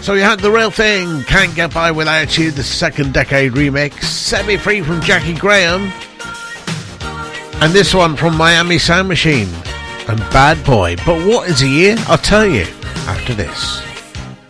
So you had The Real Thing, Can't Get By Without You, the second decade remix, Set Me Free from Jackie Graham, and this one from Miami Sound Machine and Bad Boy. But what is a year? I'll tell you after this.